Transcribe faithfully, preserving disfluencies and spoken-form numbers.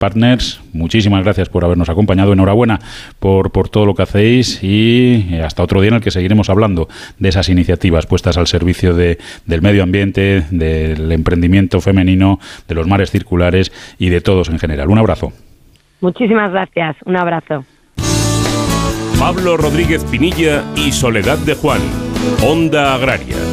Partners, muchísimas gracias por habernos acompañado. Enhorabuena por, por todo lo que hacéis y hasta otro día en el que seguiremos hablando de esas iniciativas puestas al servicio de, del medio ambiente, del emprendimiento femenino, de los mares circulares y de todos en general. Un abrazo. Muchísimas gracias. Un abrazo. Pablo Rodríguez Pinilla y Soledad de Juan, Onda Agraria.